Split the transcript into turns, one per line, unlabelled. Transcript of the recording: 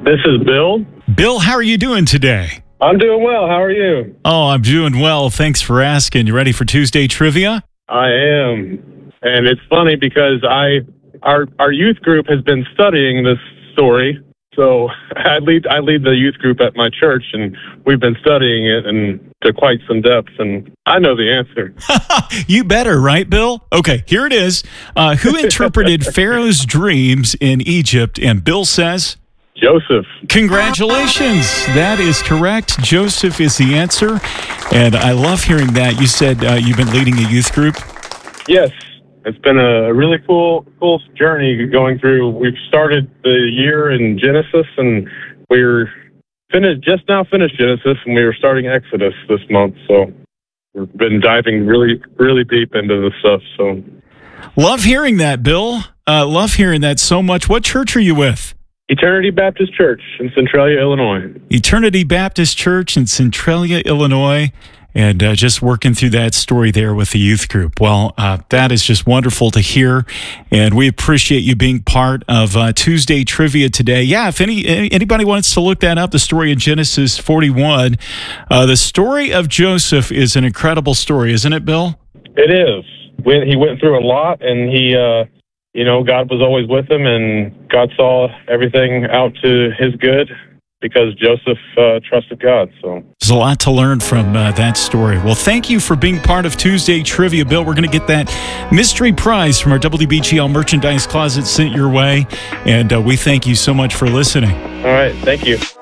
This is Bill.
Bill, how are you doing today?
I'm doing well. How are you?
Oh, I'm doing well. Thanks for asking. You ready for Tuesday trivia?
I am. And it's funny because our youth group has been studying this story. So I lead the youth group at my church, and we've been studying it and to quite some depth, and I know the answer.
You better, right, Bill? Okay, here it is. Who interpreted Pharaoh's dreams in Egypt? And Bill says...
Joseph.
Congratulations. That is correct. Joseph is the answer. And I love hearing that. You said you've been leading a youth group?
Yes. It's been a really cool journey going through. We've started the year in Genesis, and we're just now finished Genesis, and we were starting Exodus this month. So we've been diving really, really deep into this stuff. So
love hearing that, Bill. Love hearing that so much. What church are you with?
Eternity Baptist Church in Centralia, Illinois.
Eternity Baptist Church in Centralia, Illinois. And just working through that story there with the youth group. Well, that is just wonderful to hear, and we appreciate you being part of Tuesday Trivia today. Yeah, if anybody wants to look that up, the story in Genesis 41, the story of Joseph is an incredible story, isn't it, Bill?
It is. He went through a lot, and he, God was always with him, and God saw everything out to his good, because Joseph trusted God. So
there's a lot to learn from that story. Well, thank you for being part of Tuesday Trivia, Bill. We're going to get that mystery prize from our WBGL merchandise closet sent your way, and we thank you so much for listening.
All right, thank you.